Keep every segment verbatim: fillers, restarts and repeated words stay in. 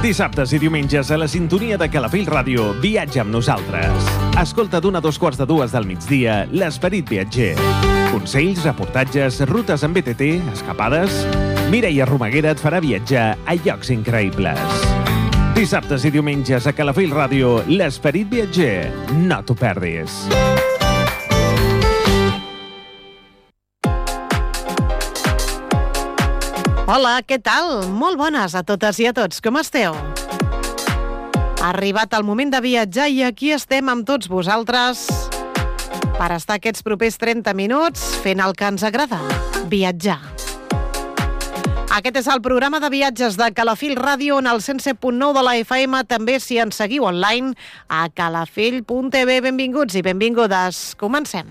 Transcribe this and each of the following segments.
Dissabtes i diumenges a la sintonia de Calafell Ràdio, viatja amb nosaltres. Escolta d'una a dos quarts de dues del migdia l'Esperit Viatger. Consells, reportatges, rutes amb B T T, escapades... Mireia Romaguera et farà viatjar a llocs increïbles. Dissabtes i diumenges a Calafell Ràdio, l'Esperit Viatger. No t'ho perdis. Hola, què tal? Molt bones a totes i a tots. Com esteu? Ha arribat el moment de viatjar i aquí estem amb tots vosaltres per estar aquests propers trenta minuts fent el que ens agrada, viatjar. Aquest és el programa de viatges de Calafell Ràdio en el cent set punt nou de la F M, també si ens seguiu online a calafell punt t v. Benvinguts i benvingudes. Comencem.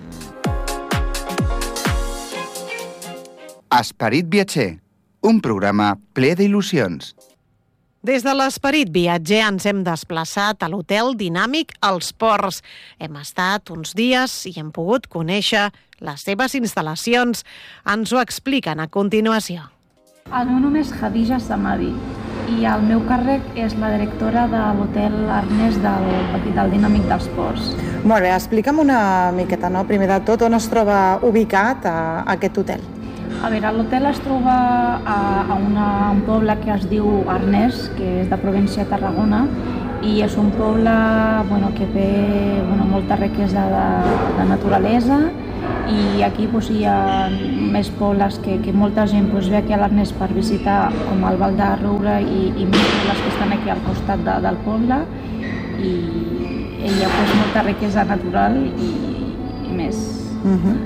Esperit Viatger, un programa ple d'il·lusions. Des de l'Esperit Viatger ens hem desplaçat a l'Hotel Dinàmic als Ports. Hem estat uns dies i hem pogut conèixer les seves instal·lacions. Ens ho expliquen a continuació. El meu nom és Khadija Samadi i el meu càrrec és la directora de l'Hotel Arnès del, del Dinàmic dels Ports. Molt bé, explica'm una miqueta, no? Primer de tot, on es troba ubicat a, a aquest hotel? A veure, l'hotel es troba a, a, una, a un poble que es diu Arnès, que és de província de Tarragona, i és un poble bueno, que té bueno, molta riquesa de, de naturalesa, i aquí doncs, hi ha més pobles que, que molta gent doncs, ve aquí a l'Arnès per visitar, com el Val de Roure i, i més pobles que estan aquí al costat de, del poble, i, i hi ha doncs, molta riquesa natural i, i més. Uh-huh.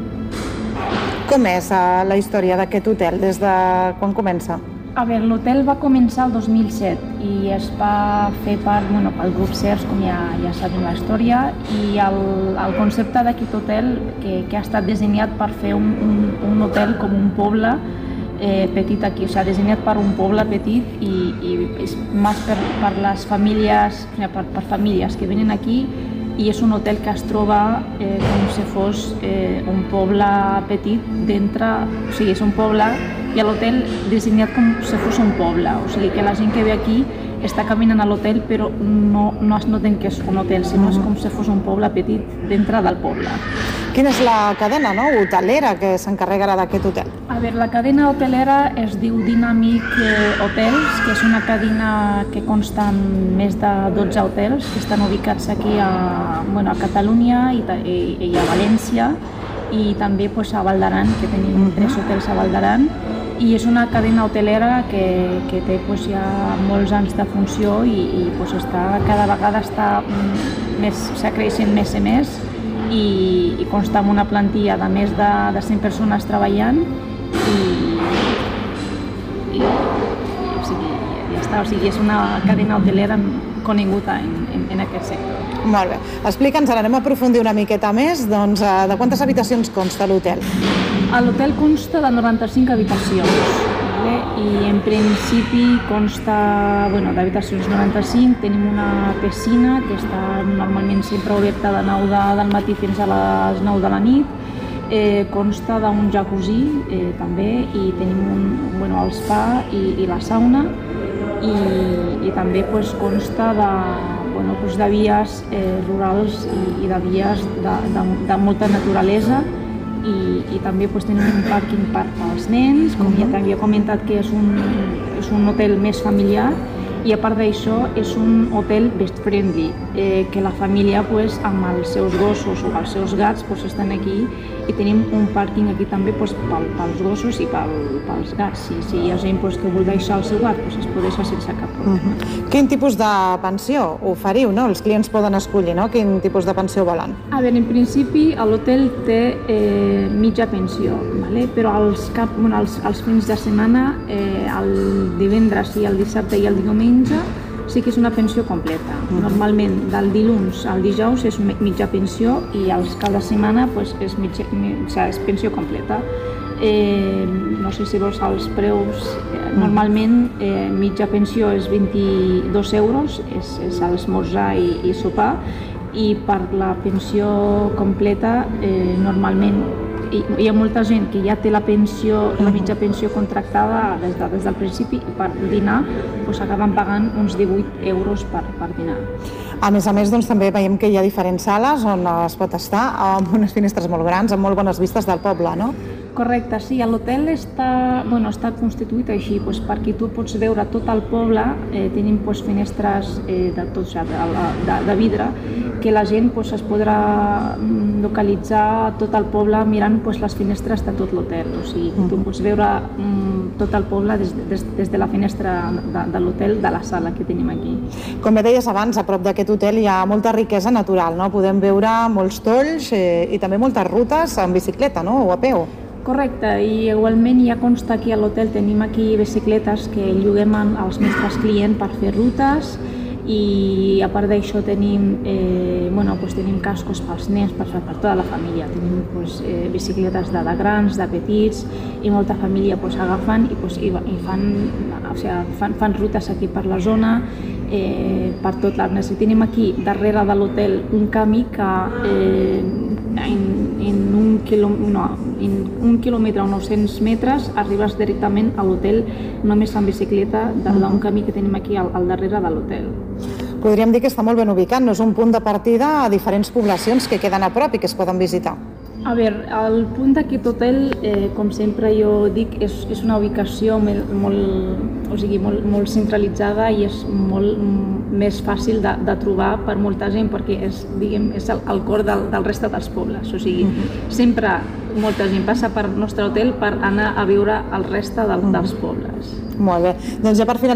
Com és uh, la història d'aquest hotel, des de quan comença? A veure, l'hotel va començar el dos mil set i es va fer per, bueno, pel grup CERS, com ja, ja sabem la història, i el, el concepte d'aquest hotel que, que ha estat dissenyat per fer un, un, un hotel com un poble eh, petit aquí, o sigui, dissenyat per un poble petit i, i és més per, per les famílies, per, per famílies que venen aquí, i és un hotel que es troba eh, com si fos eh, un poble petit dintre, o sigui, és un poble i l'hotel dissenyat com si fos un poble, o sigui que la gent que ve aquí està caminant a l'hotel però no, no es noten que és un hotel, sinó és com si fos un poble petit dintre del poble. Quina és la cadena no, hotelera que s'encarregarà d'aquest hotel? A veure, la cadena hotelera es diu Dinàmic Hotels, que és una cadena que consta en més de dotze hotels que estan ubicats aquí a, bueno, a Catalunya i, i, i a València i també pues, a Val d'Aran, que tenim uh-huh. tres hotels a Val d'Aran, i és una cadena hotelera que, que té pues, ja molts anys de funció i, i pues, està, cada vegada està més, està creixent més i més i, i consta amb una plantilla de més de, de cent persones treballant i, i, i o sigui, ja està, o sigui, és una cadena hotelera coneguda en, en, en aquest sector. Molt bé. Explica'ns, ara anem a aprofundir una miqueta més, doncs, de quantes habitacions consta l'hotel? L'hotel consta de noranta-cinc habitacions, vale? I en principi consta bueno, d'habitacions noranta-cinc, tenim una piscina que està normalment sempre oberta de nou de, del matí fins a les nou de la nit, eh, consta d'un jacuzzi eh, també i tenim un, bueno, el spa i, i la sauna i, i també pues, consta de Bueno, doncs de vies eh, rurals i, i de vies de, de, de molta naturalesa i, i també doncs, tenim un pàrquing per als nens, com uh-huh. ja t'havia comentat que és un, és un hotel més familiar i a part d'això és un hotel best friendly, eh, que la família pues, amb els seus gossos o els seus gats pues, estan aquí i tenim un pàrquing aquí també pues, pel, pels gossos i pel, pels gats. Si, si hi ha gent pues, que vol deixar el seu gat, pues, es pot deixar sense cap problema. Uh-huh. Quin tipus de pensió oferiu? No? Els clients poden escollir, no? Quin tipus de pensió volen? A veure, en principi l'hotel té eh, mitja pensió, vale? Però els, cap, bueno, els, els fins de setmana, eh, el divendres i el dissabte i el diumenge, sí que és una pensió completa. Normalment del dilluns al dijous és mitja pensió i els cap de setmana pues, és, mitja, mitja, és pensió completa. Eh, no sé si veus els preus, eh, normalment eh, mitja pensió és vint-i-dos euros, és, és l'esmorzar i, i sopar, i per la pensió completa eh, normalment hi ha molta gent que ja té la pensió, la mitja pensió contractada des, de, des del principi i per dinar doncs acaben pagant uns divuit euros per, per dinar. A més a més, doncs, també veiem que hi ha diferents sales on es pot estar amb unes finestres molt grans, amb molt bones vistes del poble, no? Correcte, sí. L'hotel està, bueno, està constituït així, doncs, perquè tu pots veure tot el poble. Eh, tenim doncs, finestres eh, de, tot, de, de, de vidre que la gent doncs, es podrà localitzar tot el poble mirant doncs, les finestres de tot l'hotel. O sigui, tu pots veure mm, tot el poble des, des, des de la finestra de, de l'hotel, de la sala que tenim aquí. Com bé deies abans, a prop d'aquest hotel hi ha molta riquesa natural, no? Podem veure molts tolls eh, i també moltes rutes en bicicleta, no? O a peu. Correcte, i igualment ja consta aquí a l'hotel tenim aquí bicicletes que lloguem als nostres clients per fer rutes i a part d'això tenim, eh, bueno, pues tenim cascos pels nens, per, per tota la família. Tenim pues, eh, bicicletes de, de grans, de petits i molta família pues, agafen i, pues, i, i fan, o sigui, fan, fan rutes aquí per la zona. Eh, per tot l'Arnes. I tenim aquí darrere de l'hotel un camí que eh, en, en, un quilò, no, en un quilòmetre o nou-cents metres arribes directament a l'hotel només en bicicleta d'un camí que tenim aquí al, al darrere de l'hotel. Podríem dir que està molt ben ubicat, no? És un punt de partida a diferents poblacions que queden a prop i que es poden visitar. A veure, el punt d'aquest hotel, eh, com sempre jo dic, és, és una ubicació molt, molt, o sigui, molt, molt centralitzada i és molt més fàcil de, de trobar per molta gent perquè és, diguem, és el, el cor del, del reste dels pobles. O sigui, sempre molta gent passa per nostre hotel per anar a viure el reste del, dels pobles. Molt bé. Doncs ja per finalitzar